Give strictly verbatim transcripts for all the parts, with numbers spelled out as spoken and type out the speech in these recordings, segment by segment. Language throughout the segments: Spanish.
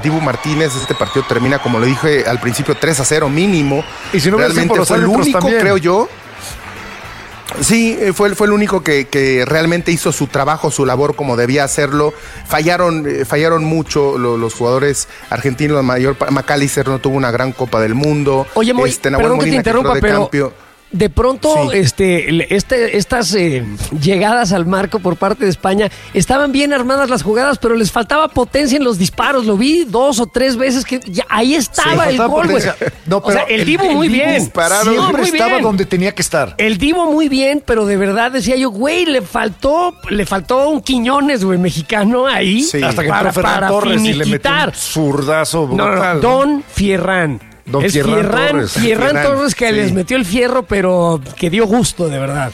Dibu Martínez, este partido termina, como lo dije al principio, tres a cero mínimo. Y si no realmente fue el único, también. creo yo. Sí, fue, fue el único que, que realmente hizo su trabajo, su labor como debía hacerlo. Fallaron, fallaron mucho los, los jugadores argentinos. La mayor, McAllister no tuvo una gran Copa del Mundo. Oye, Moy, este, perdón que te interrumpa, pero cambio. de pronto sí. este, este, estas eh, llegadas al marco por parte de España, estaban bien armadas las jugadas, pero les faltaba potencia en los disparos. Lo vi dos o tres veces que ya, ahí estaba sí, el gol, güey. No, o sea, el, el Divo muy el bien. Disparado, siempre muy estaba bien. Donde tenía que estar. El Divo muy bien, pero de verdad decía yo, güey, le faltó, le faltó un Quiñones, güey, mexicano ahí. Sí. Hasta que para, para Torres finiquitar. Y le metió un zurdazo brutal. No, no, Don Fierrán. Don es Fierrán, Fierrán Torres. Fierrán, Fierrán Torres que sí. les metió el fierro, pero que dio gusto, de verdad.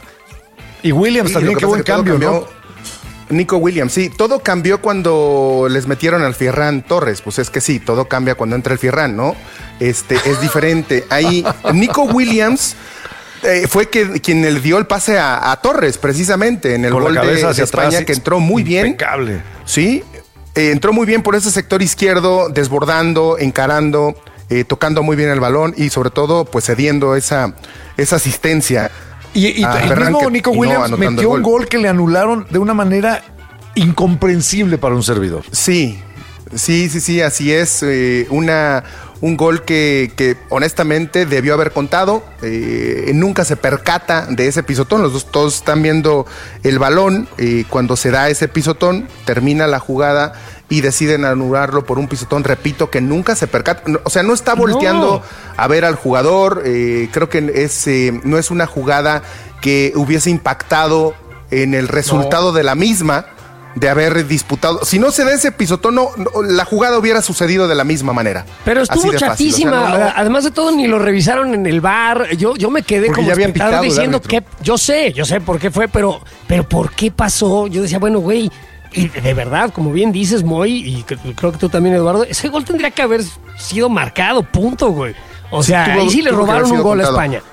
Y Williams sí, también, qué buen cambio, cambió, ¿no? Nico Williams, sí, todo cambió cuando les metieron al Fierrán Torres. Pues es que sí, todo cambia cuando entra el Fierrán, ¿no? Este, es diferente. Ahí, Nico Williams eh, fue que, quien le dio el pase a, a Torres, precisamente, en el Con gol la de, cabeza de España, atrás, que entró muy bien. Impecable. Sí, eh, entró muy bien por ese sector izquierdo, desbordando, encarando, eh, tocando muy bien el balón y sobre todo, pues cediendo esa, esa asistencia. Y, y el Ferran, mismo Nico Williams no metió un gol que le anularon de una manera incomprensible para un servidor. Sí, sí, sí, sí, así es. Eh, una, un gol que, que honestamente debió haber contado. Eh, nunca se percata de ese pisotón. Los dos todos están viendo el balón. Eh, cuando se da ese pisotón, termina la jugada y deciden anularlo por un pisotón, repito, que nunca se percata. O sea, no está volteando no. a ver al jugador. Eh, creo que es, eh, no es una jugada que hubiese impactado en el resultado no. de la misma, de haber disputado. Si no se da ese pisotón, no, no, la jugada hubiera sucedido de la misma manera. Pero estuvo chatísima. O sea, no, no. Además de todo, ni lo revisaron en el V A R. Yo, yo me quedé Porque como espectador diciendo que yo sé, yo sé por qué fue, pero, pero ¿por qué pasó? Yo decía, bueno, güey, y de verdad, como bien dices, Moy, y creo que tú también, Eduardo, ese gol tendría que haber sido marcado, punto, güey. O sea, sí, tuvo, ahí sí le robaron un gol contado. a España.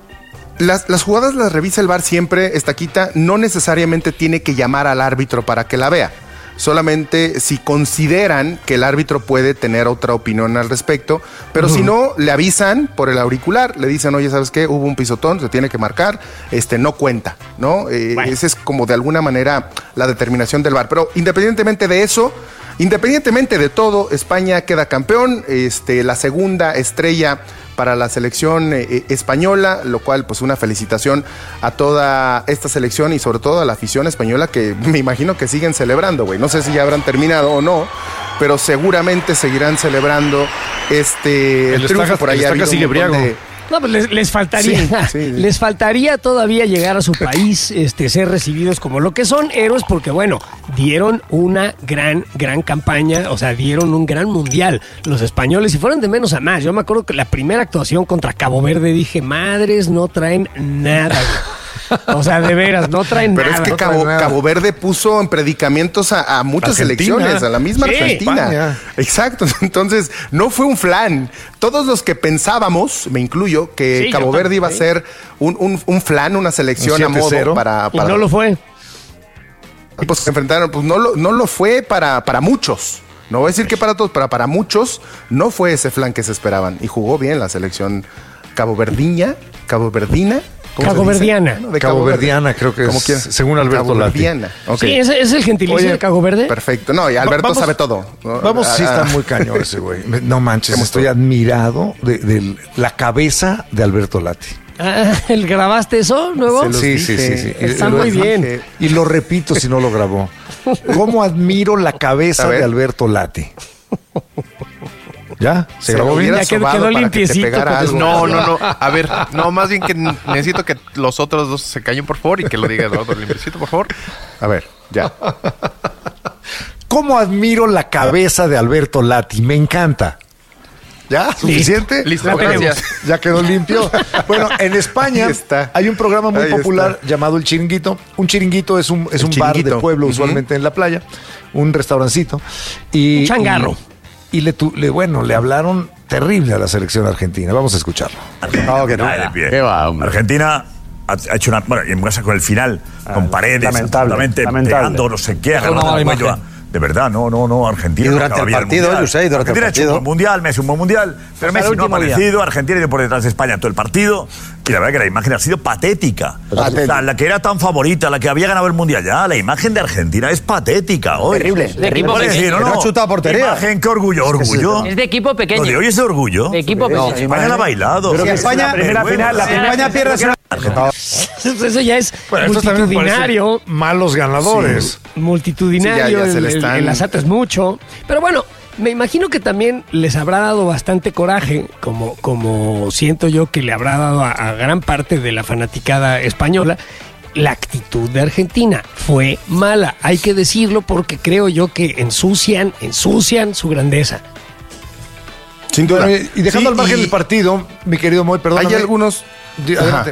Las, las jugadas las revisa el V A R siempre, Estaquita, no necesariamente tiene que llamar al árbitro para que la vea. Solamente si consideran que el árbitro puede tener otra opinión al respecto, pero uh-huh. si no, le avisan por el auricular, le dicen, oye, ¿sabes qué? Hubo un pisotón, se tiene que marcar, este, no cuenta, ¿no? Eh, bueno. Esa es como de alguna manera la determinación del V A R. Pero independientemente de eso, independientemente de todo, España queda campeón, este, la segunda estrella para la selección eh, española, lo cual pues una felicitación a toda esta selección y sobre todo a la afición española que me imagino que siguen celebrando, güey. No sé si ya habrán terminado o no, pero seguramente seguirán celebrando este el triunfo. Por allá sigue briago. De... No, pues les, les faltaría, sí, sí, sí. les faltaría todavía llegar a su país, este, ser recibidos como lo que son héroes, porque bueno, dieron una gran, gran campaña, o sea, dieron un gran mundial los españoles y fueron de menos a más. Yo me acuerdo que la primera actuación contra Cabo Verde dije, madres, no traen nada, güey. O sea, de veras, no traen Pero nada. Pero es que no Cabo, Cabo Verde puso en predicamentos a, a muchas Argentina. selecciones, a la misma sí, Argentina. España. Exacto, entonces no fue un flan. Todos los que pensábamos, me incluyo, que sí, Cabo Verde iba sí. a ser un, un, un flan, una selección a modo para, para... Y no lo fue. Pues se enfrentaron, pues no lo, no lo fue para, para muchos. No voy a decir que para todos, pero para muchos no fue ese flan que se esperaban. Y jugó bien la selección caboverdiña, caboverdina. Caboverdiana. Bueno, de Caboverdiana, creo que es, quieras. según Alberto Lati. Okay. Sí, ese es el gentilicio Oye, de Cabo Verde. Perfecto. No, y Alberto vamos, sabe todo. ¿no? Vamos, sí está muy cañón ese güey. No manches, estoy todo? admirado de, de la cabeza de Alberto Lati. Ah, ¿el grabaste eso luego? Sí, sí, sí, sí. Está muy bien. Y lo repito si no lo grabó. ¿Cómo admiro la cabeza de Alberto Lati? ¿Ya? ¿Se, ¿Se grabó bien? Ya quedó, quedó limpiecito. No, no, no. A ver, no, más bien que necesito que los otros dos se callen, por favor, y que lo diga Eduardo limpiecito, por favor. A ver, ya. ¿Cómo admiro la cabeza de Alberto Lati? Me encanta. ¿Ya? ¿Suficiente? Listo, gracias. Ya quedó limpio. Bueno, en España hay un programa muy Ahí popular está. llamado El Chiringuito. Un chiringuito es un, es un bar de pueblo, uh-huh. usualmente en la playa. Un restaurancito. Y, un changarro. Y, Y le, le, bueno, le hablaron terrible a la selección argentina. Vamos a escucharlo. No, que nada. ¿Qué va, hombre? Argentina ha hecho una... Bueno, y en casa con el final, ah, con Paredes, lamentable, absolutamente lamentable. pegando no sé qué, agarrando el cuello a, De verdad, no, no, no, Argentina. Y durante el partido, yo sé, durante Argentina el partido. ha hecho un buen mundial, Messi un buen mundial, pero Messi no ha aparecido, Argentina ha ido por detrás de España todo el partido, y la verdad que la imagen ha sido patética. Patética. O sea, la que era tan favorita, la que había ganado el mundial ya, la imagen de Argentina es patética hoy. Terrible. De equipo pequeño. Decir, no, no, no ha chutado portería. Imagen, qué orgullo, orgullo. Es de equipo pequeño. Lo de hoy es de orgullo. De equipo pequeño. España la ha bailado. Pero que España, la primera final, la España pierde. Eso ya es bueno, multitudinario. Malos ganadores. Sí, multitudinario. Sí, ya, ya el, se le están... el, el asalto es mucho. Pero bueno, me imagino que también les habrá dado bastante coraje, como, como siento yo que le habrá dado a, a gran parte de la fanaticada española. La actitud de Argentina fue mala, hay que decirlo, porque creo yo que ensucian, ensucian su grandeza. Sin duda. Bueno, y dejando sí, al margen y... el partido, mi querido Moy, perdón. Hay algunos... Adelante.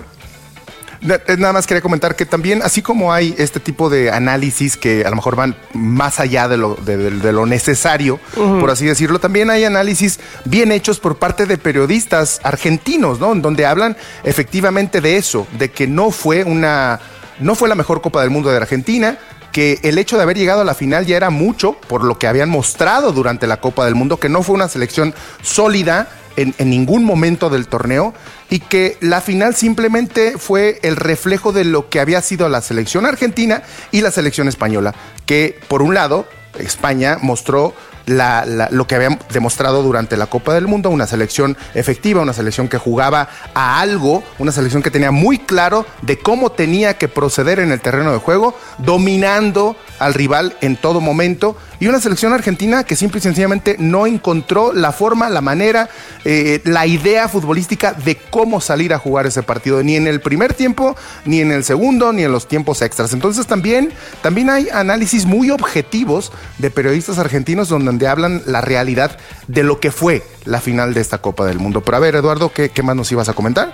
Nada más quería comentar que también, así como hay este tipo de análisis que a lo mejor van más allá de lo, de, de, de lo necesario, uh-huh. por así decirlo, también hay análisis bien hechos por parte de periodistas argentinos, ¿no? En donde hablan efectivamente de eso, de que no fue una, no fue la mejor Copa del Mundo de Argentina, que el hecho de haber llegado a la final ya era mucho por lo que habían mostrado durante la Copa del Mundo, que no fue una selección sólida en, en ningún momento del torneo, y que la final simplemente fue el reflejo de lo que había sido la selección argentina y la selección española, que por un lado España mostró la, la, lo que había demostrado durante la Copa del Mundo, una selección efectiva, una selección que jugaba a algo, una selección que tenía muy claro de cómo tenía que proceder en el terreno de juego, dominando al rival en todo momento, y una selección argentina que simple y sencillamente no encontró la forma, la manera, eh, la idea futbolística de cómo salir a jugar ese partido, ni en el primer tiempo, ni en el segundo, ni en los tiempos extras. Entonces también, también hay análisis muy objetivos de periodistas argentinos donde hablan la realidad de lo que fue la final de esta Copa del Mundo. Pero a ver, Eduardo, ¿qué, qué más nos ibas a comentar?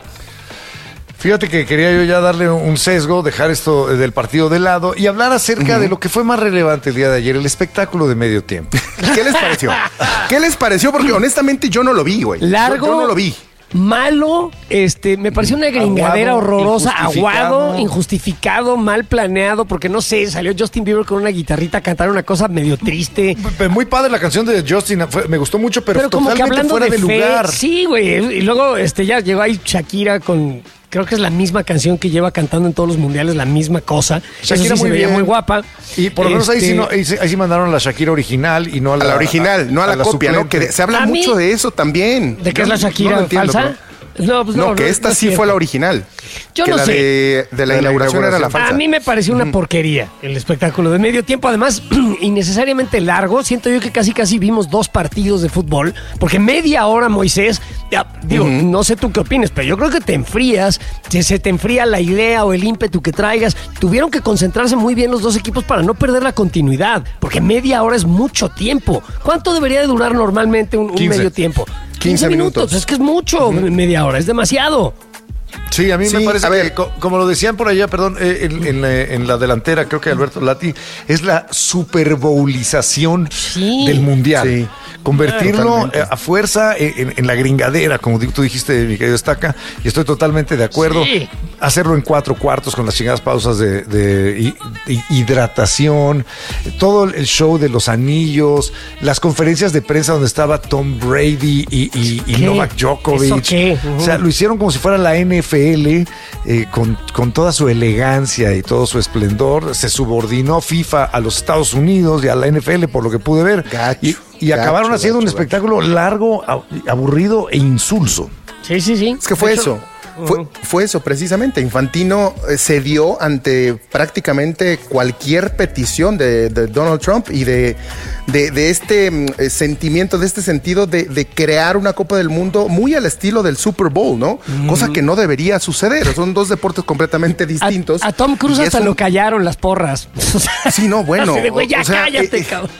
Fíjate que quería yo ya darle un sesgo, dejar esto del partido de lado y hablar acerca uh-huh. de lo que fue más relevante el día de ayer, el espectáculo de medio tiempo. ¿Qué les pareció? ¿Qué les pareció? Porque honestamente yo no lo vi, güey. Largo. Yo, yo no lo vi. Malo, este, me pareció una gringadera aguado, horrorosa, injustificado. aguado, injustificado, mal planeado, porque no sé, salió Justin Bieber con una guitarrita a cantar una cosa medio triste. Muy padre la canción de Justin, fue, me gustó mucho, pero, pero como totalmente que hablando fuera de, de fe, lugar. Sí, güey, y luego este ya llegó ahí Shakira con... Creo que es la misma canción que lleva cantando en todos los mundiales, la misma cosa. Shakira sí muy se veía bien. muy guapa. Y por lo menos este... ahí, sí no, ahí, sí, ahí sí mandaron a la Shakira original y no a la, a la original, a, no a la, a la copia, suplente. ¿No? Que se habla ¿A mucho mí? de eso también. ¿De qué Yo es la Shakira no entiendo, falsa? Pero... No, pues no, no, que no, esta no sí cierto. fue la original. Yo que no la sé. De, de la, de inauguración, la inauguración era la falsa. A mí me pareció una porquería el espectáculo de medio tiempo. Además, innecesariamente largo. Siento yo que casi casi vimos dos partidos de fútbol. Porque media hora, Moisés, ya, digo, uh-huh. no sé tú qué opines, pero yo creo que te enfrías, se, se te enfría la idea o el ímpetu que traigas. Tuvieron que concentrarse muy bien los dos equipos para no perder la continuidad. Porque media hora es mucho tiempo. ¿Cuánto debería de durar normalmente un, un medio tiempo? quince minutos. minutos. Es que es mucho, uh-huh. media hora, es demasiado. Sí, a mí sí, me parece a ver. que, como lo decían por allá, perdón, eh, en, en, en la delantera, creo que Alberto Lati, es la superbowlización sí. del Mundial. Sí. Convertirlo ah, a fuerza en, en la gringadera, como tú dijiste, mi querido Estaca, y estoy totalmente de acuerdo. Sí. Hacerlo en cuatro cuartos con las chingadas pausas de, de, de hidratación, todo el show de los anillos, las conferencias de prensa donde estaba Tom Brady y, y, y Novak Djokovic. qué? Uh-huh. O sea, lo hicieron como si fuera la N F L, eh, con, con toda su elegancia y todo su esplendor. Se subordinó FIFA a los Estados Unidos y a la N F L, por lo que pude ver. Gacho, y y gacho, acabaron haciendo gacho, un espectáculo gacho. largo, aburrido e insulso. Sí, sí, sí. Es que fue eso. Fue, fue eso precisamente. Infantino eh, cedió ante prácticamente cualquier petición de, de Donald Trump y de, de, de este eh, sentimiento, de este sentido de, de crear una Copa del Mundo muy al estilo del Super Bowl, ¿no? Mm. Cosa que no debería suceder. Son dos deportes completamente distintos. A, a Tom Cruise hasta un... lo callaron las porras. Sí, no, bueno. De, güey, ya o sea, cállate, eh, cabrón.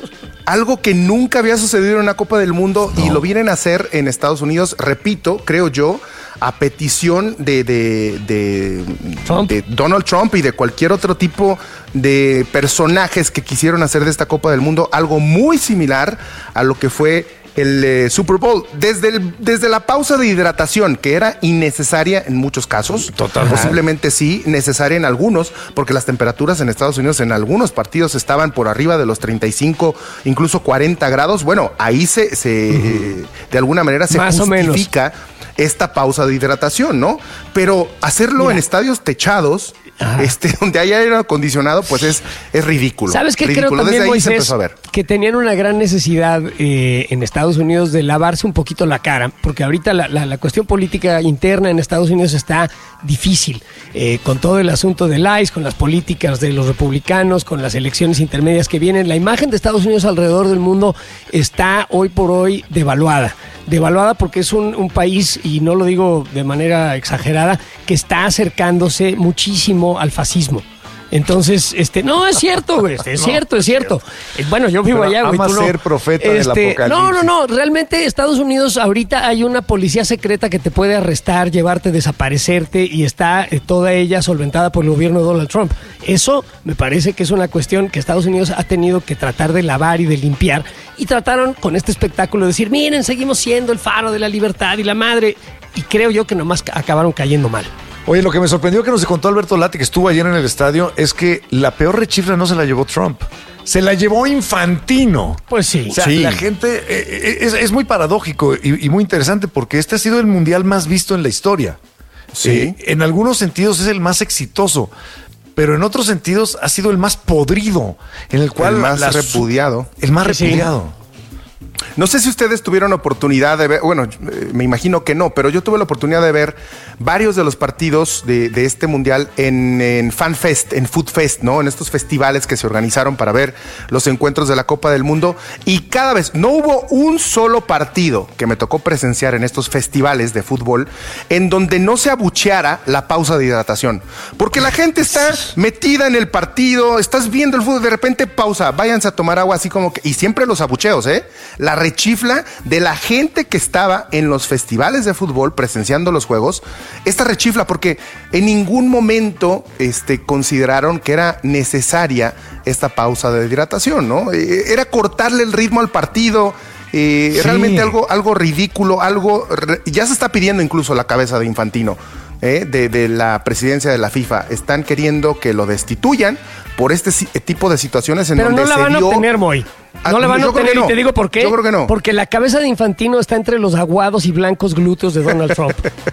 Algo que nunca había sucedido en una Copa del Mundo no. y lo vienen a hacer en Estados Unidos, repito, creo yo, a petición de, de, de, de Donald Trump y de cualquier otro tipo de personajes que quisieron hacer de esta Copa del Mundo algo muy similar a lo que fue el eh, Super Bowl. Desde, el, desde la pausa de hidratación, que era innecesaria en muchos casos, Total. posiblemente sí, necesaria en algunos, porque las temperaturas en Estados Unidos en algunos partidos estaban por arriba de los treinta y cinco, incluso cuarenta grados. Bueno, ahí se, se uh-huh. eh, de alguna manera se Más justifica esta pausa de hidratación, ¿no? Pero hacerlo Mira. en estadios techados, Ajá. este, donde hay aire acondicionado, pues es, es ridículo. ¿Sabes qué ridículo. creo también, Desde ahí Moisés, se empezó a ver. Que tenían una gran necesidad eh, en Estados Unidos de lavarse un poquito la cara, porque ahorita la, la, la cuestión política interna en Estados Unidos está difícil, eh, con todo el asunto del I C E, con las políticas de los republicanos, con las elecciones intermedias que vienen. La imagen de Estados Unidos alrededor del mundo está hoy por hoy devaluada. Devaluada porque es un, un país, y no lo digo de manera exagerada, que está acercándose muchísimo al fascismo. Entonces, este, no, es cierto, güey, es no, cierto, es cierto. cierto. Bueno, yo vivo Pero allá, güey. Ama tú ser no. profeta este, del apocalipsis. No, no, no, realmente Estados Unidos ahorita hay una policía secreta que te puede arrestar, llevarte, desaparecerte, y está eh, toda ella solventada por el gobierno de Donald Trump. Eso me parece que es una cuestión que Estados Unidos ha tenido que tratar de lavar y de limpiar, y trataron con este espectáculo de decir, miren, seguimos siendo el faro de la libertad y la madre, y creo yo que nomás acabaron cayendo mal. Oye, lo que me sorprendió que nos contó Alberto Lati, que estuvo ayer en el estadio, es que la peor rechifla no se la llevó Trump. Se la llevó Infantino. Pues sí. O sea, sí. la gente... Eh, es, es muy paradójico y, y muy interesante porque este ha sido el mundial más visto en la historia. Sí. Eh, en algunos sentidos es el más exitoso, pero en otros sentidos ha sido el más podrido, en el cual... El más las, repudiado. El más Sí, repudiado. sí. No sé si ustedes tuvieron oportunidad de ver, bueno, me imagino que no, pero yo tuve la oportunidad de ver varios de los partidos de, de este mundial en, en Fan Fest, en Food Fest, ¿no? En estos festivales que se organizaron para ver los encuentros de la Copa del Mundo. Y cada vez, no hubo un solo partido que me tocó presenciar en estos festivales de fútbol en donde no se abucheara la pausa de hidratación. Porque la gente está metida en el partido, estás viendo el fútbol, de repente pausa, váyanse a tomar agua, así como que, y siempre los abucheos, ¿eh? La rechifla de la gente que estaba en los festivales de fútbol presenciando los juegos, esta rechifla, porque en ningún momento este, consideraron que era necesaria esta pausa de hidratación, ¿no? Eh, era cortarle el ritmo al partido, eh, sí. realmente algo, algo ridículo, algo, ya se está pidiendo incluso la cabeza de Infantino. Eh, de, de la presidencia de la FIFA. Están queriendo que lo destituyan por este tipo de situaciones en Pero donde no la se van dio... a obtener, Moy. Ah, No la van a yo creo obtener, que no. y te digo por qué. Yo creo que no. Porque la cabeza de Infantino está entre los aguados y blancos glúteos de Donald Trump.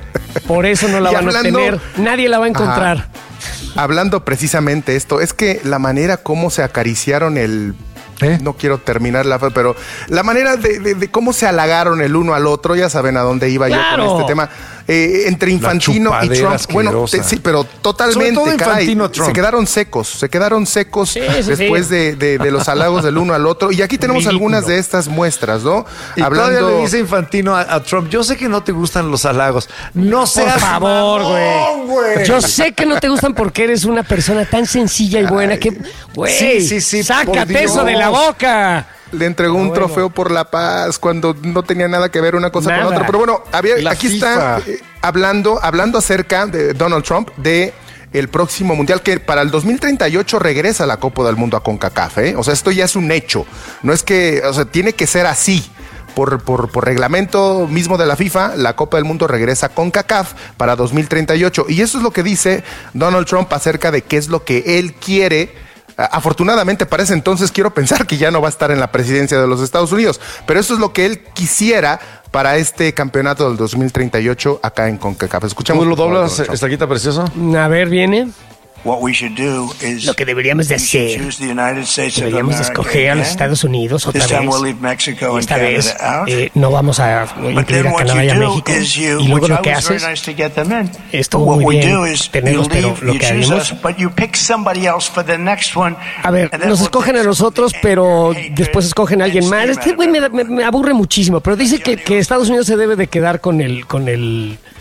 Por eso no la Y van hablando- a obtener. Nadie la va a encontrar. Ajá. Hablando precisamente esto, es que la manera como se acariciaron el... ¿Eh? No quiero terminar la... Pero la manera de, de, de cómo se halagaron el uno al otro, ya saben a dónde iba Claro. yo con este tema. Eh, entre Infantino y chupadera Trump. Bueno, asquerosa. te- sí, pero totalmente, Sobre todo caray. Infantino, Trump. Se quedaron secos, se quedaron secos Sí, sí, después sí. De, de, de los halagos del uno al otro. Y aquí tenemos Ridículo. algunas de estas muestras, ¿no? Y todavía le dice Infantino a, a Trump, yo sé que no te gustan los halagos. No seas Por favor, mamón, güey. Yo sé que no te gustan porque eres una persona tan sencilla y buena que, güey, Sí, sí, sí, por sácate Dios. eso de la boca. Le entregó un bueno. trofeo por la paz cuando no tenía nada que ver una cosa Nada. con otra. Pero bueno, había, La aquí FIFA. está eh, hablando, hablando acerca de Donald Trump, de el próximo mundial, que para el dos mil treinta y ocho regresa la Copa del Mundo a CONCACAF, ¿eh? O sea, esto ya es un hecho. No es que, o sea, tiene que ser así. Por, por, por reglamento mismo de la FIFA, la Copa del Mundo regresa con CONCACAF para dos mil treinta y ocho. Y eso es lo que dice Donald Trump acerca de qué es lo que él quiere. Afortunadamente, para ese entonces quiero pensar que ya no va a estar en la presidencia de los Estados Unidos, pero eso es lo que él quisiera para este campeonato del dos mil treinta y ocho acá en CONCACAF. Escuchamos. ¿Cómo lo por favor, doblas, Donald Trump. Estaquita precioso? A ver, viene. What we should do is Lo que deberíamos de we should hacer. choose the United States of Deberíamos de America escoger a los again. Estados Unidos otra This time vez. we'll leave Mexico Y and esta vez Canada out. eh, no vamos a But incluir then a what Canadá y a you do México. is you, Y luego which lo I que was very haces, nice to get them in. estuvo But what muy we bien do is you tenerlos, pero leave, lo you que choose haremos... us, but you pick somebody else for the next one. A ver, and then nos we'll escogen take a nosotros, somebody pero and hatred después escogen a alguien and más. steam Este out güey of me, it. me- me aburre muchísimo, pero dice que, que Estados Unidos se debe de quedar con el, con el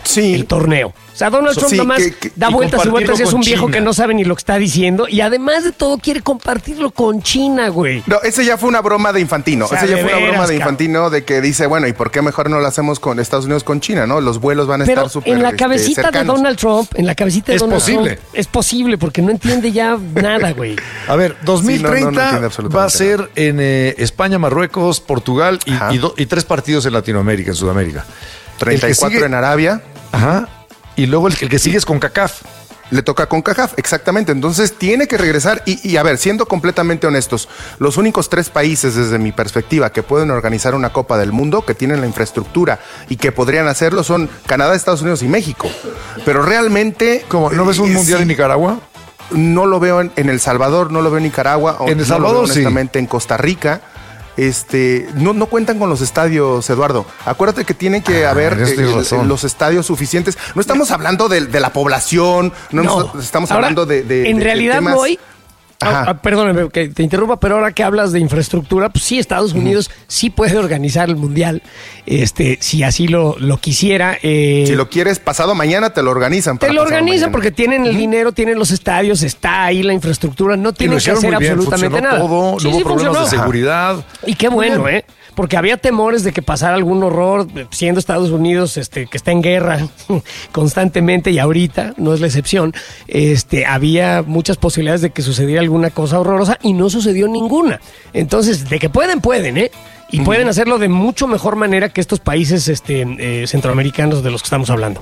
sí. el torneo. O sea, Donald Trump sí, nomás que, que, da vueltas y vueltas, es un viejo China. que no sabe ni lo que está diciendo y además de todo quiere compartirlo con China, güey. No, ese ya fue una broma de Infantino. O sea, ese ya fue una broma de Infantino de que dice, bueno, ¿y por qué mejor no lo hacemos con Estados Unidos con China, no? Los vuelos van a Pero estar súper en la cabecita este, de Donald Trump, en la cabecita de es Donald posible. Trump, es posible porque no entiende ya nada, güey. A ver, dos mil treinta sí, no, no, no va a ser en eh, España, Marruecos, Portugal y, y, do, y tres partidos en Latinoamérica, en Sudamérica. treinta y cuatro sigue, en Arabia. Ajá. Y luego el, el que sigue es con CONCACAF. Le toca con CONCACAF, exactamente. Entonces tiene que regresar y, y a ver, siendo completamente honestos, los únicos tres países desde mi perspectiva que pueden organizar una Copa del Mundo, que tienen la infraestructura y que podrían hacerlo son Canadá, Estados Unidos y México. Pero realmente... ¿Cómo? ¿No ves un eh, mundial sí, en Nicaragua? No lo veo en, en El Salvador, no lo veo en Nicaragua. En El no Salvador, lo veo, honestamente, sí. en Costa Rica. Este, no, no cuentan con los estadios, Eduardo. Acuérdate que tienen que Ah, haber tienes eh, razón. los estadios suficientes. No estamos hablando de, de la población, no, No. nos- estamos Ahora, hablando de, de- En de- de realidad temas- no hay. Ajá. Ah, perdóname que te interrumpa, pero ahora que hablas de infraestructura, pues sí, Estados Unidos uh-huh. sí puede organizar el mundial, este, si así lo, lo quisiera. Eh, si lo quieres pasado mañana, te lo organizan. Te para lo pasado organizan mañana. porque tienen el uh-huh. dinero, tienen los estadios, está ahí la infraestructura, no tienen que hacer bien, absolutamente nada. Todo, Sí, no hubo sí problemas funcionó. de seguridad. Y qué bueno, ¿eh? Porque había temores de que pasara algún horror, siendo Estados Unidos este, que está en guerra constantemente y ahorita no es la excepción. Este, había muchas posibilidades de que sucediera alguna cosa horrorosa y no sucedió ninguna. Entonces, de que pueden, pueden, ¿eh? Y uh-huh. pueden hacerlo de mucho mejor manera que estos países este, eh, centroamericanos de los que estamos hablando.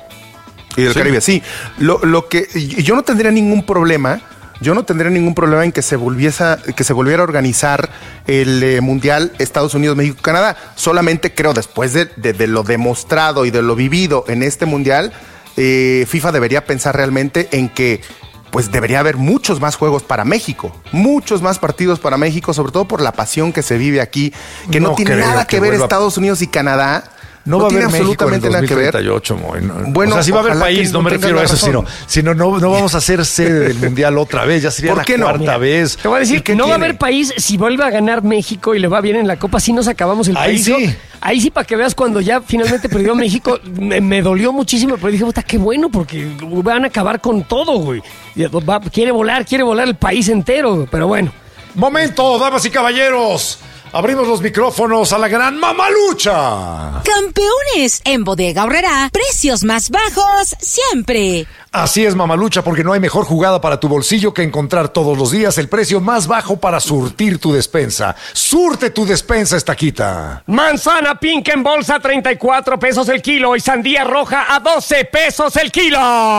Y del sí. Caribe, sí. Lo, lo que yo no tendría ningún problema. Yo no tendría ningún problema en que se volviese, que se volviera a organizar el eh, Mundial Estados Unidos, México, Canadá. Solamente creo, después de, de, de lo demostrado y de lo vivido en este Mundial, eh, FIFA debería pensar realmente en que pues debería haber muchos más juegos para México, muchos más partidos para México, sobre todo por la pasión que se vive aquí, que no, no tiene nada que, que ver vuelva... Estados Unidos y Canadá. No, no va a tiene haber absolutamente México en nada que ver. Moy, no. Bueno, o sea, sí va a haber país, no me refiero a eso, sino, sino no, no vamos a hacer sede del Mundial otra vez, ya sería la cuarta Mira, vez. Te voy a decir que no tiene? va a haber país, si vuelve a ganar México y le va bien en la Copa, si nos acabamos el ahí país. Sí. ¿no? Ahí sí, para que veas, cuando ya finalmente perdió México, me, me dolió muchísimo, pero dije, puta, qué bueno, porque van a acabar con todo, güey. Va, quiere volar, quiere volar el país entero, pero bueno. Momento, damas y caballeros. Abrimos los micrófonos a la gran Mamalucha. Campeones, en Bodega Aurrerá, precios más bajos siempre. Así es, Mamalucha, porque no hay mejor jugada para tu bolsillo que encontrar todos los días el precio más bajo para surtir tu despensa. Surte tu despensa, Estaquita. Manzana pink en bolsa, treinta y cuatro pesos el kilo, y sandía roja a doce pesos el kilo.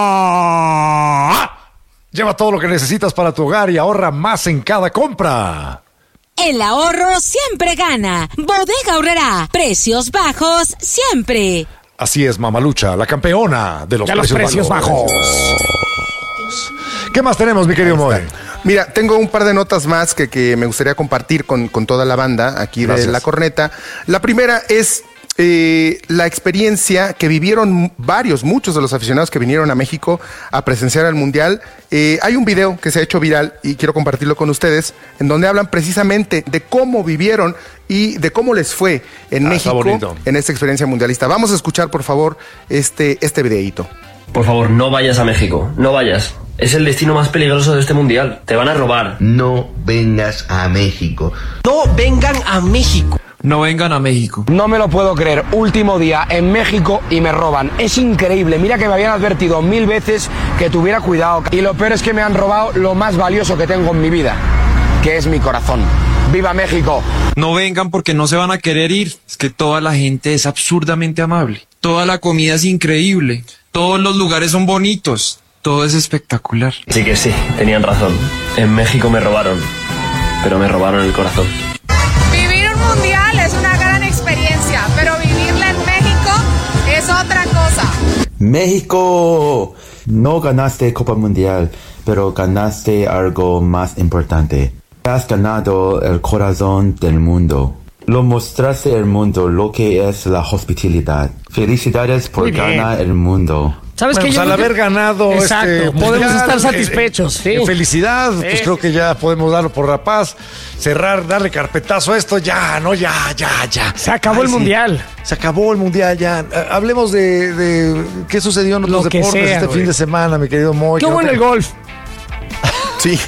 ¡Ah! Lleva todo lo que necesitas para tu hogar y ahorra más en cada compra. El ahorro siempre gana. Bodega Aurrerá. Precios bajos siempre. Así es, Mamalucha, la campeona de los, de precios, los precios bajos. bajos. ¿Qué más tenemos, mi querido Moy? Mira, tengo un par de notas más que, que me gustaría compartir con, con toda la banda aquí Gracias. de La Corneta. La primera es... Eh, la experiencia que vivieron varios, muchos de los aficionados que vinieron a México a presenciar el Mundial. Eh, hay un video que se ha hecho viral y quiero compartirlo con ustedes, en donde hablan precisamente de cómo vivieron y de cómo les fue en ah, México en esta experiencia mundialista. Vamos a escuchar, por favor, este, este videíto. Por favor, no vayas a México, no vayas. Es el destino más peligroso de este mundial. Te van a robar. No vengas a México. No vengan a México. No vengan a México. No me lo puedo creer. Último día en México y me roban. Es increíble. Mira que me habían advertido mil veces que tuviera cuidado. Y lo peor es que me han robado lo más valioso que tengo en mi vida, que es mi corazón. ¡Viva México! No vengan porque no se van a querer ir. Es que toda la gente es absurdamente amable. Toda la comida es increíble. Todos los lugares son bonitos. Todo es espectacular. Sí que sí, tenían razón. En México me robaron, pero me robaron el corazón. Vivir un mundial es una gran experiencia, pero vivirla en México es otra cosa. México, no ganaste Copa Mundial, pero ganaste algo más importante. Has ganado el corazón del mundo. Lo mostraste al mundo lo que es la hospitalidad. Felicidades por ganar el mundo. ¿Sabes bueno, qué? Pues al haber ganado Exacto, este podemos mundial, estar satisfechos. En, sí. en felicidad, Sí. pues creo que ya podemos darlo por la paz, cerrar, darle carpetazo a esto, ya, no, ya, ya, ya. Se acabó Ay, el sí. mundial. Se acabó el mundial ya. Eh, Hablemos de, de qué sucedió en otros Lo que deportes sea, este güey. fin de semana, mi querido Moy. Qué que no bueno te- el golf. Sí.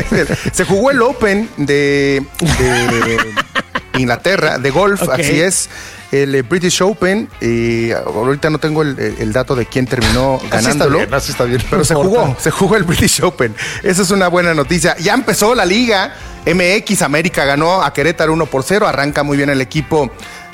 Se jugó el Open de, de Inglaterra, de golf, Ok. así es. El eh, British Open, y ahorita no tengo el, el dato de quién terminó Así está ganándolo. bien, así está bien, Pero no se importa. jugó, se jugó el British Open. Esa es una buena noticia. Ya empezó la liga. M X América ganó a Querétaro uno por cero. Arranca muy bien el equipo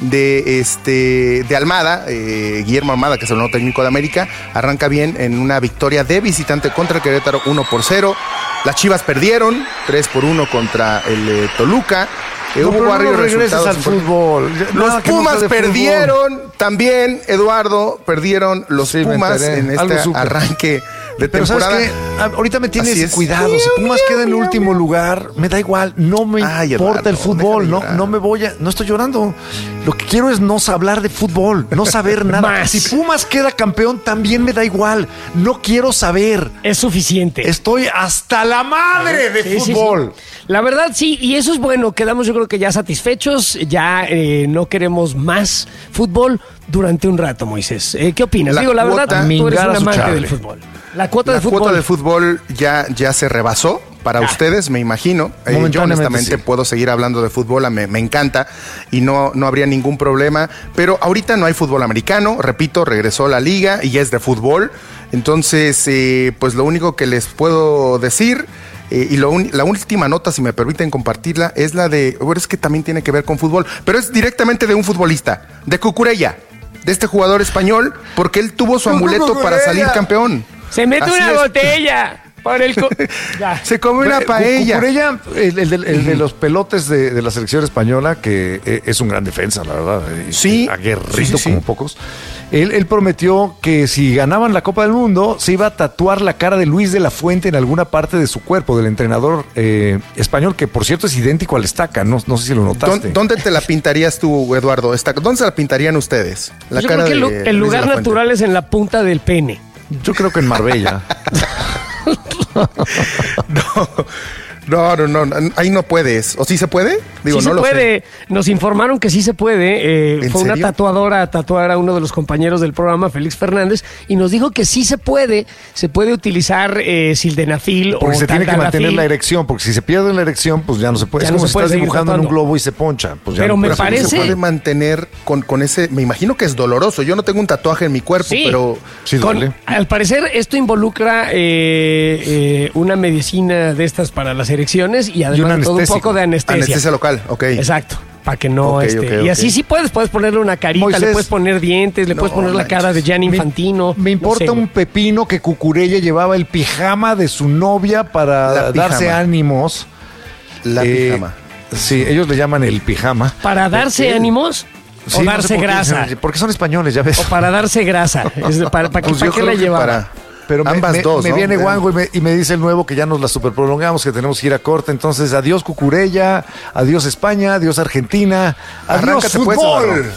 de este de Almada, eh, Guillermo Almada, que es el nuevo técnico de América. Arranca bien en una victoria de visitante contra el Querétaro uno por cero. Las Chivas perdieron tres por uno contra el eh, Toluca. Eh, No, hubo pero no varios regreses resultados al importantes. fútbol. Ya- Los nada que no Pumas sea de perdieron fútbol. también, Eduardo, perdieron los Sí, me Pumas enteré. en Algo este supe. arranque de Pero temporada. ¿sabes qué? Ah, ahorita me Así tienes es. cuidado. Si Pumas queda en el último lugar, me da igual. No me Ay, importa Eduardo, el fútbol. deja de No, llorar. no me voy a. No estoy llorando. Lo que quiero es no hablar de fútbol, no saber nada. Más. Si Pumas queda campeón, también me da igual. No quiero saber. Es suficiente. Estoy hasta la madre de Sí, sí, sí. fútbol. La verdad, sí, y eso es bueno. Quedamos, yo creo que ya satisfechos. Ya eh, no queremos más fútbol durante un rato, Moisés. Eh, ¿Qué opinas? La Digo, la cuota- verdad, tú eres mingar un a su amante chable. del fútbol. La cuota La de fútbol. cuota de fútbol ya, ya se rebasó para Ah. ustedes, me imagino. Eh, yo Momentáneamente, honestamente sí. puedo seguir hablando de fútbol, me, me encanta y no, no habría ningún problema. Pero ahorita no hay fútbol americano, repito, regresó la liga y ya es de fútbol. Entonces, eh, pues lo único que les puedo decir, eh, y lo un- la última nota, si me permiten compartirla, es la de, bueno, es que también tiene que ver con fútbol, pero es directamente de un futbolista, de Cucurella, de este jugador español, porque él tuvo su amuleto para salir campeón. Se mete Así una es. botella. Por el co- Ya. Se come una Cu- paella. Cucurella, el, el de, el de los pelotes de, de la selección española, que eh, es un gran defensa, la verdad. eh, Sí. Aguerrido Sí, sí, sí. como pocos. Él, él prometió que si ganaban la Copa del Mundo, se iba a tatuar la cara de Luis de la Fuente en alguna parte de su cuerpo, del entrenador eh, español, que por cierto es idéntico al Estaca. No, no sé si lo notaste. ¿Dó- ¿Dónde te la pintarías tú, Eduardo? Esta- ¿Dónde se la pintarían ustedes? La Yo creo que el, lu- de el Luis de lugar la Fuente. natural es en la punta del pene. Yo creo que en Marbella. No, no, no, no, ahí no puedes. ¿O sí se puede? Digo, sí no se lo puede. Nos informaron que sí se puede. Eh, ¿En fue una serio? tatuadora a tatuar a uno de los compañeros del programa, Félix Fernández, y nos dijo que sí se puede. Se puede utilizar eh, sildenafil Porque o se tiene que taldalafil. mantener la erección, porque si se pierde la erección, pues ya no se puede. Ya es no como se si puede estás seguir dibujando en un tatuando. globo y se poncha. Pues ya Pero no me puedes. Pero ¿cómo parece- se puede mantener con, con ese? Me imagino que es doloroso. Yo no tengo un tatuaje en mi cuerpo, Sí. pero Sí, Con- duele. al parecer esto involucra eh, eh, una medicina de estas para las erecciones y además un de todo un anestésico. poco de anestesia. anestesia local, ok. Exacto, para que no Ok, este, ok, y ok. así sí puedes, puedes ponerle una carita, Moisés, le puedes poner dientes, le no puedes poner la cara de Gianni Me- Infantino. Me, importa no sé, un pepino que Cucurella llevaba el pijama de su novia para La pijama. darse ánimos. La Eh, pijama. Sí, ellos le llaman el pijama. para darse Eh, ánimos Sí, o no darse sé por qué grasa dicen- Porque son españoles, ya ves. o para darse grasa. Es de- para, para, Pues ¿para yo qué creo la que llevaba? para Pero me, ambas me- dos, me ¿no? viene Eh, Wango y me, y me dice el nuevo que ya nos la superprolongamos, que tenemos que ir a corte. Entonces, adiós Cucurella, adiós España, adiós Argentina, adiós Arráncate, pues, fútbol. Eduardo.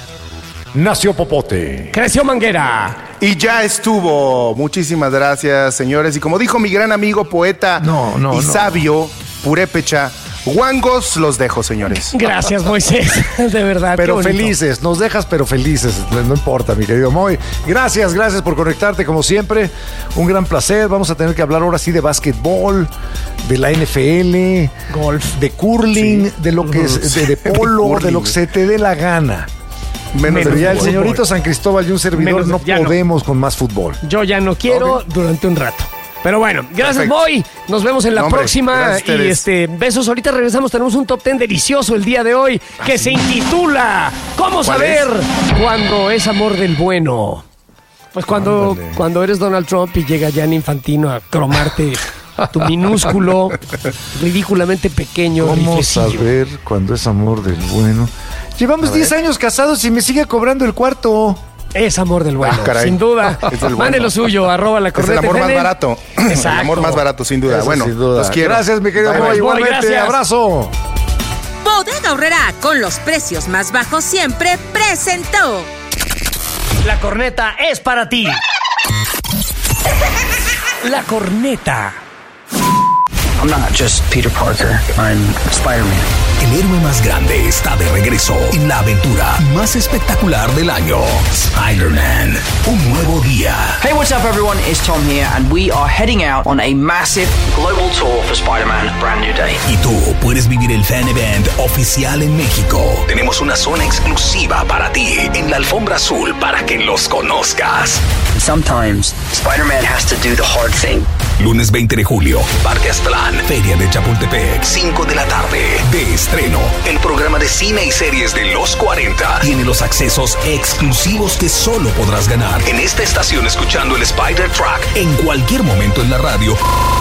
Nació Popote. Creció Manguera. Y ya estuvo. Muchísimas gracias, señores. Y como dijo mi gran amigo, poeta No, no, y no. sabio, Purépecha, guangos, los dejo, señores. Gracias, Moisés. De verdad. qué Pero bonito. felices, nos dejas pero felices, no importa, mi querido Moy. Gracias, gracias por conectarte como siempre. Un gran placer. Vamos a tener que hablar ahora sí de básquetbol, de la N F L, Golf. de curling, de lo que es, de, de polo, curling. de lo que se te dé la gana. Menos Pero de ya el fútbol. señorito San Cristóbal y un servidor Menos de- no ya no. podemos con más fútbol. Yo ya no quiero Ok. durante un rato. Pero bueno, gracias, Perfecto. Moy. Nos vemos en la No, hombre, próxima. gracias a Y ustedes. este, besos. Ahorita regresamos. Tenemos un top ten delicioso el día de hoy que se intitula ¿Cómo saber cuando es amor del bueno? Pues cuando, Ándale. cuando eres Donald Trump y llega Gianni Infantino a cromarte tu minúsculo, ridículamente pequeño ¿Cómo riflecillo. saber cuando es amor del bueno? Llevamos diez años casados y me sigue cobrando el cuarto. Es amor del bueno, Ah, caray. sin duda. Es del bueno. Mande lo suyo, arroba la Es corneta. el amor más F M. barato. Exacto. El amor más barato, sin duda. Eso bueno, sin duda. los quiero. Gracias, mi querido Bye, Moy. bye. Igualmente, gracias. abrazo. Bodega Aurrerá, con los precios más bajos siempre, presentó. La corneta es para ti. La corneta. I'm not just Peter Parker, I'm Spider-Man. El héroe más grande está de regreso en la aventura más espectacular del año. Spider-Man, un nuevo día. Hey, what's up everyone? It's Tom here and we are heading out on a massive global tour for Spider-Man Brand New Day. Y tú puedes vivir el fan event oficial en México. Tenemos una zona exclusiva para ti en la alfombra azul para que los conozcas. Sometimes Spider-Man has to do the hard thing. Lunes veinte de julio, Parque Aztlán, Feria de Chapultepec, cinco de la tarde. De estreno, el programa de cine y series de los cuarenta tiene los accesos exclusivos que solo podrás ganar en esta estación escuchando el Spider Track en cualquier momento en la radio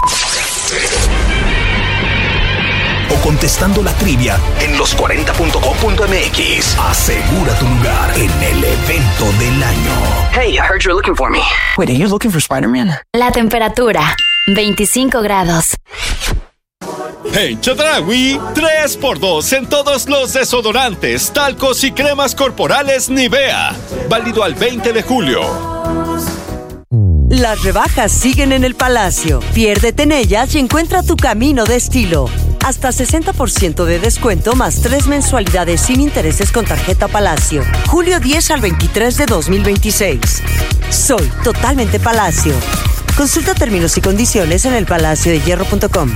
o contestando la trivia en los cuarenta punto com punto m x. Asegura tu lugar en el evento del año. Hey, I heard you're looking for me. Wait, are you looking for Spider-Man? La temperatura, veinticinco grados. En Chedraui, tres por dos en todos los desodorantes, talcos y cremas corporales Nivea. Válido al veinte de julio. Las rebajas siguen en el Palacio. Piérdete en ellas y encuentra tu camino de estilo. Hasta sesenta por ciento de descuento más tres mensualidades sin intereses con tarjeta Palacio. julio diez al veintitrés de dos mil veintiséis. Soy totalmente Palacio. Consulta términos y condiciones en el palacio de hierro punto com.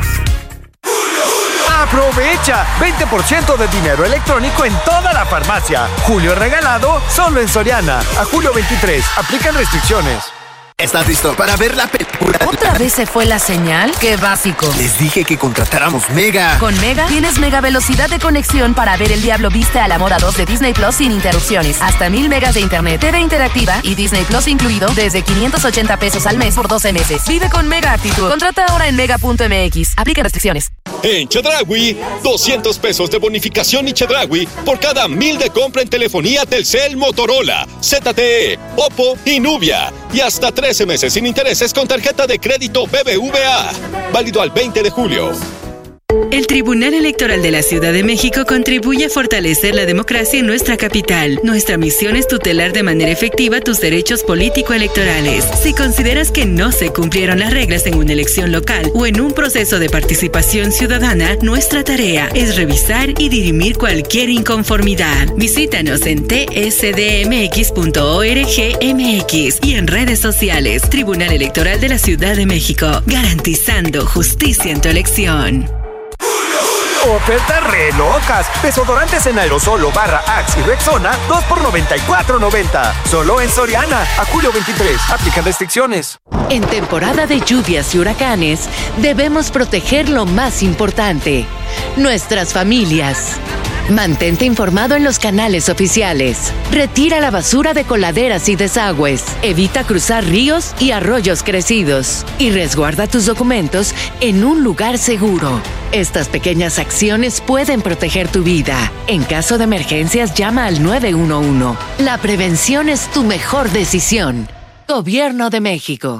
¡Aprovecha! veinte por ciento de dinero electrónico en toda la farmacia. Julio regalado solo en Soriana. A julio veintitrés. Aplican restricciones. ¿Estás listo para ver la película? ¿Otra vez se fue la señal? ¡Qué básico! Les dije que contratáramos Mega. Con Mega tienes mega velocidad de conexión para ver El Diablo Viste a la Moda dos de Disney Plus sin interrupciones. Hasta mil megas de internet, T V interactiva y Disney Plus incluido desde quinientos ochenta pesos al mes por doce meses. Vive con Mega Actitud. Contrata ahora en mega punto m x. Aplica restricciones. En Chedraui, doscientos pesos de bonificación y Chedraui por cada mil de compra en telefonía Telcel, Motorola, Z T E, Oppo y Nubia. Y hasta trece meses sin intereses con tarjeta de crédito B B V A. Válido al veinte de julio. El Tribunal Electoral de la Ciudad de México contribuye a fortalecer la democracia en nuestra capital. Nuestra misión es tutelar de manera efectiva tus derechos político-electorales. Si consideras que no se cumplieron las reglas en una elección local o en un proceso de participación ciudadana, nuestra tarea es revisar y dirimir cualquier inconformidad. Visítanos en t s d m x punto org m x y en redes sociales. Tribunal Electoral de la Ciudad de México, garantizando justicia en tu elección. Ofertas re locas. Desodorantes en aerosol o barra Axe y Rexona, dos por noventa y cuatro noventa. Solo en Soriana. A julio veintitrés. Aplican restricciones. En temporada de lluvias y huracanes, debemos proteger lo más importante: nuestras familias. Mantente informado en los canales oficiales. Retira la basura de coladeras y desagües. Evita cruzar ríos y arroyos crecidos. Y resguarda tus documentos en un lugar seguro. Estas pequeñas acciones pueden proteger tu vida. En caso de emergencias, llama al nueve uno uno. La prevención es tu mejor decisión. Gobierno de México.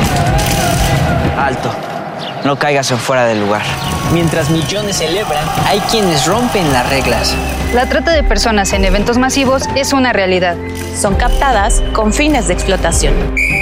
Alto. No caigas en fuera del lugar. Mientras millones celebran, hay quienes rompen las reglas. La trata de personas en eventos masivos es una realidad. Son captadas con fines de explotación.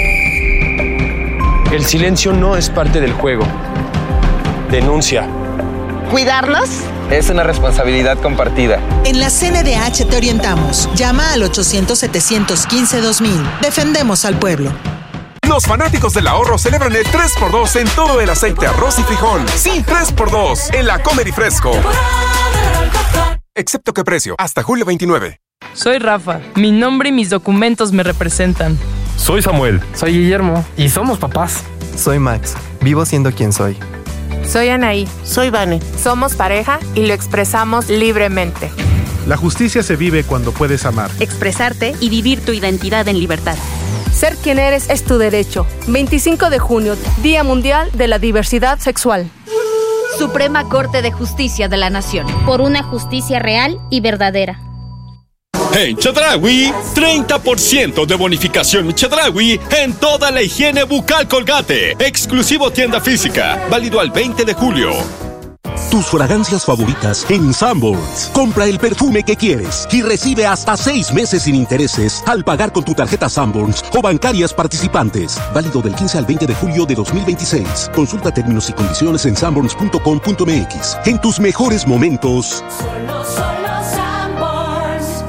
El silencio no es parte del juego. Denuncia. ¿Cuidarlos? Es una responsabilidad compartida. En la C N D H te orientamos. Llama al ochocientos, setecientos quince, dos mil. Defendemos al pueblo. Los fanáticos del ahorro celebran el tres por dos en todo el aceite, arroz y frijol. Sí, tres por dos en la Comer y Fresco. Excepto que precio, hasta julio veintinueve. Soy Rafa. Mi nombre y mis documentos me representan. Soy Samuel. Soy Guillermo. Y somos papás. Soy Max. Vivo siendo quien soy. Soy Anaí. Soy Vane. Somos pareja y lo expresamos libremente. La justicia se vive cuando puedes amar, expresarte y vivir tu identidad en libertad. Ser quien eres es tu derecho. veinticinco de junio, Día Mundial de la Diversidad Sexual. Suprema Corte de Justicia de la Nación. Por una justicia real y verdadera. En Chedraui, treinta por ciento de bonificación Chedraui en toda la higiene bucal Colgate. Exclusivo tienda física. Válido al veinte de julio. tus fragancias favoritas en Sanborns. Compra el perfume que quieres y recibe hasta seis meses sin intereses al pagar con tu tarjeta Sanborns o bancarias participantes. Válido del quince al veinte de julio de dos mil veintiséis. Consulta términos y condiciones en sanborns punto com punto m x. En tus mejores momentos. Solo, solo Sanborns.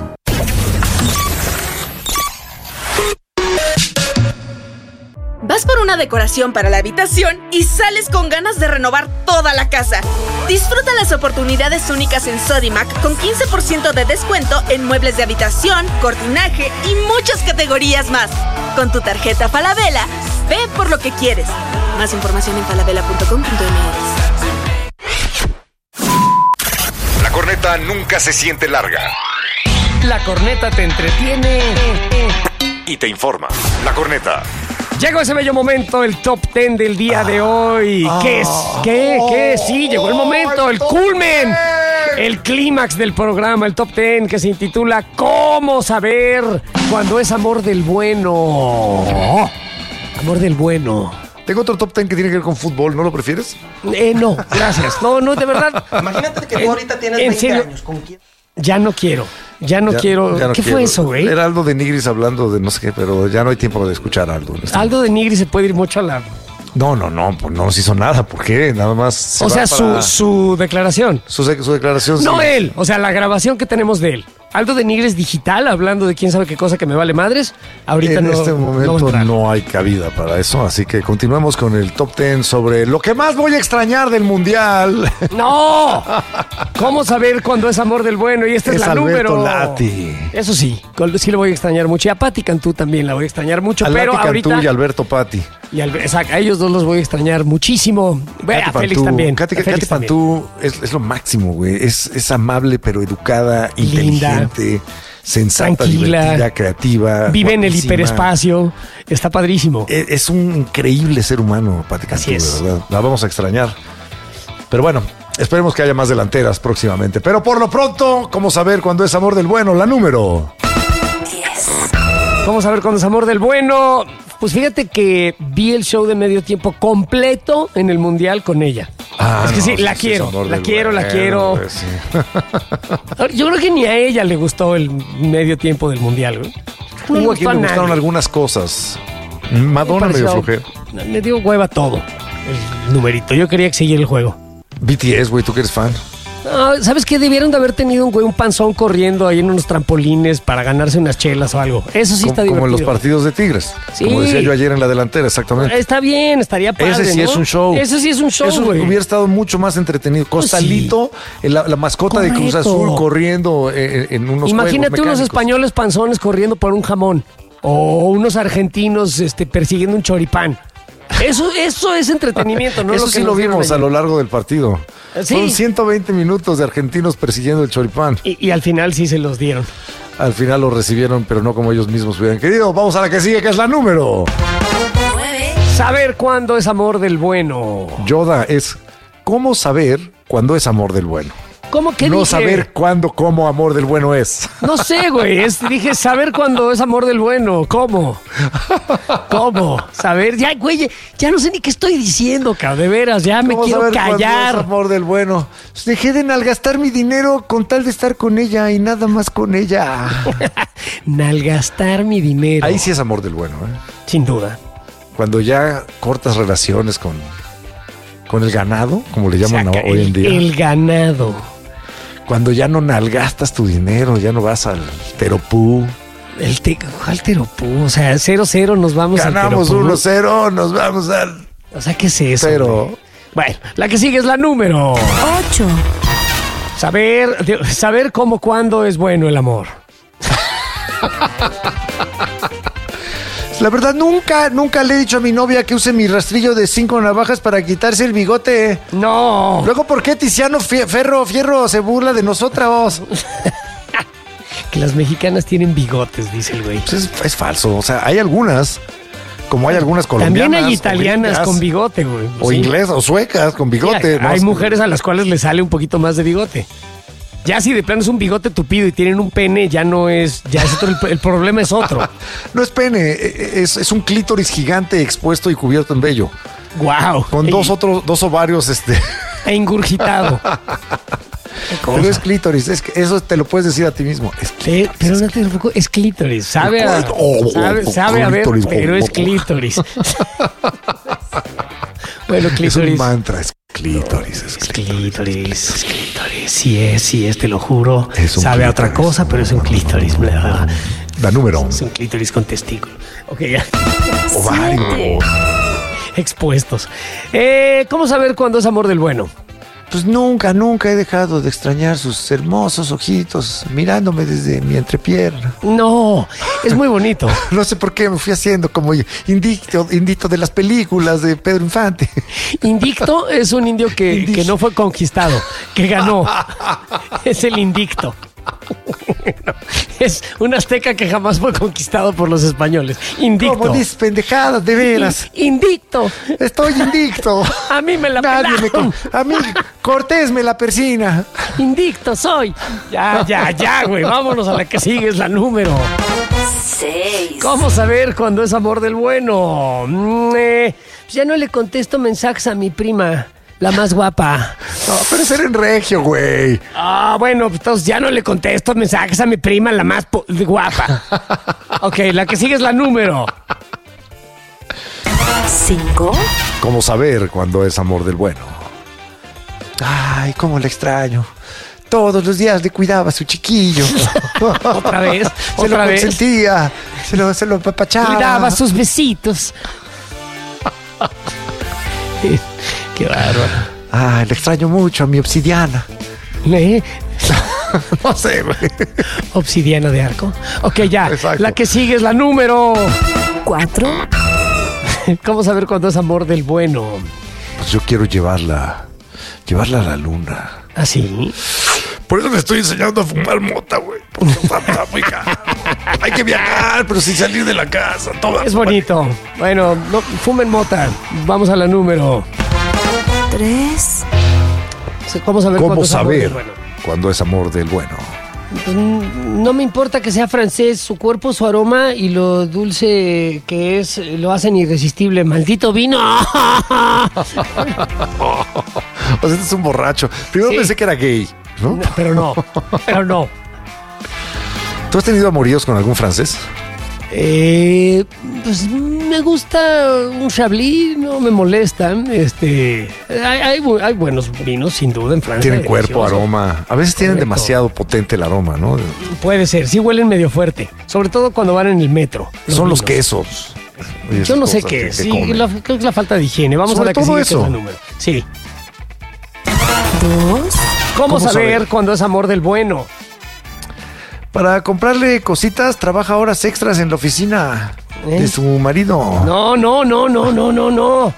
Vas por una decoración para la habitación y sales con ganas de renovar toda la casa. Disfruta las oportunidades únicas en Sodimac con quince por ciento de descuento en muebles de habitación, cortinaje y muchas categorías más. Con tu tarjeta Falabella, ve por lo que quieres. Más información en falabella punto com punto m x. La corneta nunca se siente larga. La corneta te entretiene y te informa. La corneta. Llegó ese bello momento, el top ten del día de hoy. Ah, ¿Qué es? ¿Qué? oh, ¿Qué? Sí, llegó el momento, el, el culmen, el clímax del programa, el top ten que se intitula ¿Cómo saber cuando es amor del bueno? Amor del bueno. Tengo otro top ten que tiene que ver con fútbol, ¿no lo prefieres? Eh, no, gracias. No, no, de verdad. Imagínate que tú ahorita tienes veinte años. ¿Con quién? Ya no quiero, ya no ya, quiero. Ya no ¿Qué quiero. fue eso, güey? Era Aldo de Nigris hablando de no sé qué, pero ya no hay tiempo de escuchar a Aldo. Este Aldo de Nigris se puede ir mucho a la... No, no, no, pues no nos hizo nada. ¿Por qué? Nada más... Se o sea, para... su, su declaración. Su, su declaración, No sí. él, o sea, la grabación que tenemos de él. Aldo de Nigris digital, hablando de quién sabe qué cosa que me vale madres. Ahorita en no, este momento no, no hay cabida para eso, así que continuemos con el top ten sobre lo que más voy a extrañar del Mundial. ¡No! ¿Cómo saber cuándo es amor del bueno? Y esta es, es la Alberto número. Lati. Eso sí, sí lo voy a extrañar mucho. Y a Pati Cantú también la voy a extrañar mucho, a pero Lati ahorita... Cantú y Alberto Pati. Y al, exacto, a ellos dos los voy a extrañar muchísimo. Bueno, a Félix también. Katy, a Félix Katy Pantú es, es lo máximo, güey. Es, es amable, pero educada, Linda, inteligente, sensata, tranquila, divertida, creativa. Vive guapísima. en el hiperespacio. Está padrísimo. Es, es un increíble ser humano, Pati Cantú, Así es. de verdad. La vamos a extrañar. Pero bueno, esperemos que haya más delanteras próximamente. Pero por lo pronto, ¿cómo saber cuándo es amor del bueno? La número diez. ¿Cómo saber cuándo es amor del bueno? Pues fíjate que vi el show de medio tiempo completo en el Mundial con ella. Ah, es que no, sí, la sí, quiero, sí, la quiero, la quiero. Pues, sí. Yo creo que ni a ella le gustó el medio tiempo del Mundial, güey. No Hubo a quien le gustaron nadie. algunas cosas. Madonna me dio flojera. Me dio hueva todo, el numerito. Yo quería que siguiera el juego. B T S, güey, ¿tú que eres fan? No, ¿sabes qué? Debieron de haber tenido un güey, un panzón corriendo ahí en unos trampolines para ganarse unas chelas o algo. Eso sí como, está divertido. Como en los partidos de Tigres. Sí. Como decía yo ayer en la delantera, exactamente. Está bien, estaría padre, Ese sí ¿no? es un show. Ese sí es un show, Eso güey. hubiera estado mucho más entretenido. Costalito, sí. la, la mascota Correcto. de Cruz Azul corriendo en, en unos Imagínate juegos unos españoles panzones corriendo por un jamón. O unos argentinos este, persiguiendo un choripán. Eso, eso es entretenimiento, ¿no? Eso lo que sí lo vimos a lo largo del partido. ¿Sí? Fueron ciento veinte minutos de argentinos persiguiendo el choripán. Y, y al final sí se los dieron. Al final lo recibieron, pero no como ellos mismos hubieran querido. Vamos a la que sigue, que es la número nueve. Saber cuándo es amor del bueno. Yoda es ¿cómo saber cuándo es amor del bueno? ¿Cómo que No dije? saber cuándo, cómo amor del bueno es. No sé, güey. Es, dije saber cuándo es amor del bueno. ¿Cómo? ¿Cómo? Saber. Ya, güey, ya no sé ni qué estoy diciendo, cabrón. De veras, ya me quiero saber callar. Es amor del bueno. Dejé de nalgastar mi dinero con tal de estar con ella y nada más con ella. Nalgastar mi dinero. Ahí sí es amor del bueno, ¿eh? Sin duda. Cuando ya cortas relaciones con, con el ganado, como le llaman o sea, hoy el, en día. El ganado. Cuando ya no nalgastas tu dinero, ya no vas al teropú. El te, ¿Cuál teropú? O sea, cero cero nos vamos Ganamos al teropú. uno cero, nos vamos al... O sea, ¿qué es eso? Pero... Güey? Bueno, la que sigue es la número ocho. Saber, saber cómo, cuándo es bueno el amor. La verdad, nunca, nunca le he dicho a mi novia que use mi rastrillo de cinco navajas para quitarse el bigote. No. Luego, ¿por qué Tiziano Ferro Fierro se burla de nosotras? Que las mexicanas tienen bigotes, dice el güey. Pues es, es falso. O sea, hay algunas, como hay algunas colombianas. También hay italianas gringas, con bigote, güey. O sí. inglesas, o suecas con bigote. Sí, ¿no? Hay mujeres a las cuales les sale un poquito más de bigote. Ya si de plano es un bigote tupido y tienen un pene, ya no es, ya es otro, el, el problema es otro. No es pene, es, es un clítoris gigante expuesto y cubierto en vello. Wow. Con dos otros, dos ovarios, este. e ingurgitado. Pero es clítoris, es que eso te lo puedes decir a ti mismo. Es sí, pero no te lo es clítoris. Sabe a, sabe, sabe a ver, pero es clítoris. Bueno, clítoris. Es un mantra, es clítoris. Es clítoris, es clítoris. Sí es, sí es, te lo juro. Es un sabe clítoris. a otra cosa, pero es un clítoris. La número uno. Es un clítoris con testículo. Ok, ya. Ovario. Expuestos. Eh, ¿Cómo saber cuándo es amor del bueno? Pues nunca, nunca he dejado de extrañar sus hermosos ojitos mirándome desde mi entrepierna. No, es muy bonito. No sé por qué me fui haciendo como indicto, indicto de las películas de Pedro Infante. Indicto es un indio que, que no fue conquistado, que ganó. Es el indicto. Es un azteca que jamás fue conquistado por los españoles. Indicto. ¿Cómo dices pendejadas, de veras? Indicto. Estoy indicto. A mí me la Nadie me pelaron. A mí Cortés me la persina. Indicto soy. Ya, ya, ya, güey. Vámonos a la que sigue, es la número seis. ¿Cómo saber cuándo es amor del bueno? Mm, eh, pues ya no le contesto mensajes a mi prima, la más guapa. No, pero ser en regio, güey. Ah, bueno, pues entonces ya no le contesto mensajes a mi prima, la más po- guapa. Ok, la que sigue es la número cinco. ¿Cómo saber cuándo es amor del bueno? Ay, cómo le extraño. Todos los días le cuidaba a su chiquillo. Otra vez, se otra lo vez. consentía, se lo, se lo apapachaba. Le daba sus besitos. Qué bárbaro. Ah, le extraño mucho a mi obsidiana. ¿Eh? No sé, güey. Obsidiana de arco. Ok, ya. Exacto. La que sigue es la número cuatro. ¿Cómo saber cuándo es amor del bueno? Pues yo quiero llevarla, llevarla a la luna. ¿Ah, sí? Por eso le estoy enseñando a fumar mota, güey. Porque está muy caro. Hay que viajar, pero sin salir de la casa. Todo Es bonito. Bueno, no, fumen mota. Vamos a la número tres. ¿Cómo saber ¿Cómo cuándo es amor saber del bueno? cuándo es amor del bueno? Pues, no me importa que sea francés, su cuerpo, su aroma y lo dulce que es, lo hacen irresistible. ¡Maldito vino! O sea, este es un borracho. Primero Sí. pensé que era gay, ¿no? No, pero no, pero no. ¿Tú has tenido amoríos con algún francés? Eh, pues me gusta un Chablis, no me molesta. Este, hay, hay, bu- hay buenos vinos, sin duda, en Francia. Tienen cuerpo, deliciosos. aroma. A veces tienen Correcto. demasiado potente el aroma, ¿no? Puede ser, sí huelen medio fuerte, sobre todo cuando van en el metro. Son los vinos. quesos. Y Yo esas no sé cosas qué que- es, que sí, comen. la- creo que es la falta de higiene. Vamos Sobre a la que todo sigue, que eso. es la número. Sí. Dos. ¿Cómo, ¿Cómo saber, saber? cuándo es amor del bueno? Para comprarle cositas, trabaja horas extras en la oficina ¿Eh? de su marido. No, no, no, no, no, no, no.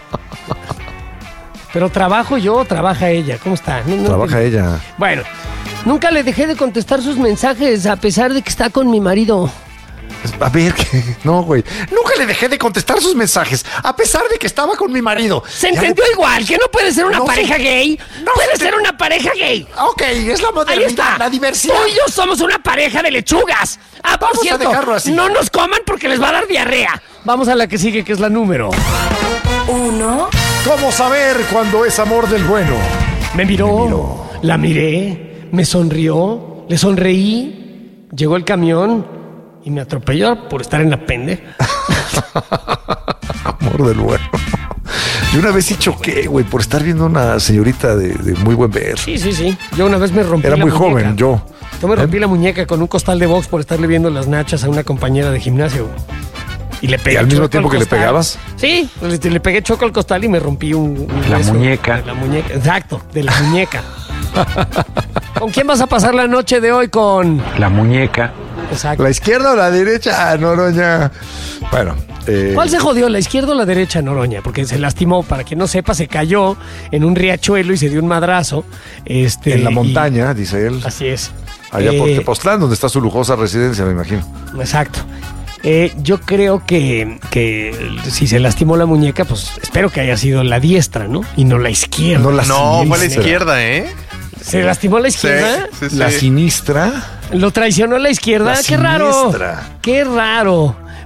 Pero trabajo yo, trabaja ella. ¿Cómo está? No, no Trabaja entiendo. ella. Bueno, nunca le dejé de contestar sus mensajes a pesar de que está con mi marido. A ver, ¿qué? No, güey. Nunca le dejé de contestar sus mensajes, a pesar de que estaba con mi marido. Se Ya entendió igual, que no puede ser una No, pareja sí. gay. No, puede sí. ser una pareja gay. Ok, es la Ahí modernidad, está. la diversidad. Tú y yo somos una pareja de lechugas. Ah, por Vamos a cierto, dejarlo así. no nos coman porque les va a dar diarrea. Vamos a la que sigue, que es la número. Uno. ¿Cómo saber cuándo es amor del bueno? Me miró, la miré, me sonrió, le sonreí, llegó el camión y me atropelló por estar en la pende. Amor del bueno. Yo una vez sí choqué, güey, por estar viendo a una señorita de, de muy buen ver. Sí, sí, sí. Yo una vez me rompí Era la muy muñeca. joven, yo. Yo me rompí la muñeca con un costal de box por estarle viendo las nachas a una compañera de gimnasio. Y le pegué ¿Y al mismo choco tiempo que le costal. pegabas? Sí, le, le pegué choco al costal y me rompí un, un La hueso muñeca. de la muñeca. Exacto, de la muñeca. ¿Con quién vas a pasar la noche de hoy? Con... La muñeca. Exacto. ¿La izquierda o la derecha? Ah, Noroña. Bueno. Eh, ¿Cuál se jodió, la izquierda o la derecha, Noroña? Porque se lastimó, para quien no sepa, se cayó en un riachuelo y se dio un madrazo. Este, en la y- montaña, dice él. Así es. Allá por Eh, Tepoztlán, donde está su lujosa residencia, me imagino. Exacto. Eh, yo creo que, que si se lastimó la muñeca, pues espero que haya sido la diestra, ¿no? Y no la izquierda. No la No, fue a la sinistra. izquierda, ¿eh? ¿Se lastimó la izquierda? Sí, sí, La sí. sinistra. ¿Lo traicionó la izquierda? La ¡Qué raro! siniestra. ¡Qué raro!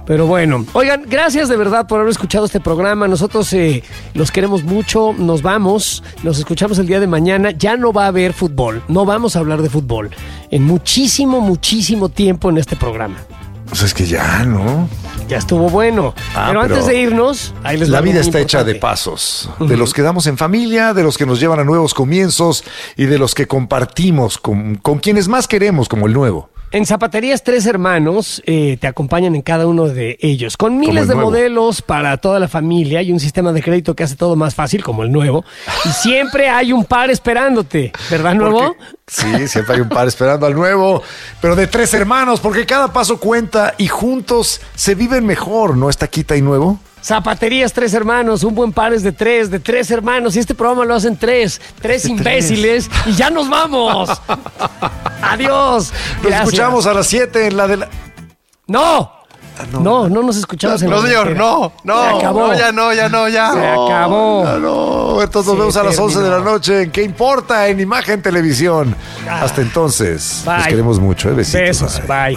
Pero bueno, oigan, gracias de verdad por haber escuchado este programa. Nosotros eh, los queremos mucho, nos vamos, nos escuchamos el día de mañana. Ya no va a haber fútbol, no vamos a hablar de fútbol en muchísimo, muchísimo tiempo en este programa. Pues es que ya, ¿no? Ya estuvo bueno. Ah, pero, pero antes de irnos, ahí les la va vida algo está muy hecha de importante. pasos, de los que damos en familia, de los que nos llevan a nuevos comienzos y de los que compartimos con, con quienes más queremos, como el nuevo. En Zapaterías Tres Hermanos eh, te acompañan en cada uno de ellos, con miles de nuevo. modelos para toda la familia y un sistema de crédito que hace todo más fácil, como el nuevo. Y siempre hay un par esperándote, ¿verdad, nuevo? Porque, sí, siempre hay un par esperando al nuevo, pero de tres hermanos, porque cada paso cuenta y juntos se viven mejor, ¿no? Esta quita y nuevo. Zapaterías Tres Hermanos, un buen par es de tres, de tres hermanos, y este programa lo hacen tres, tres De imbéciles, y ya nos vamos. Adiós. Nos Gracias. escuchamos a las siete en la de la... ¡No! No, no, no nos escuchamos en No, la señor, carretera. no, no. Se acabó. No, ya no, ya no, ya. Se acabó. No, no, entonces nos Se vemos a las once de la terminó. noche en ¿Qué importa? En Imagen Televisión. Ah. Hasta entonces, Bye. los queremos mucho. ¿eh? Besitos. Besos, bye.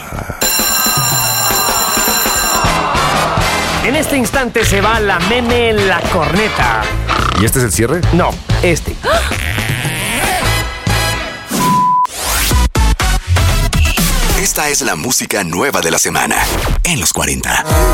En este instante se va la meme en la corneta. ¿Y este es el cierre? No, este. Esta es la música nueva de la semana en los cuarenta.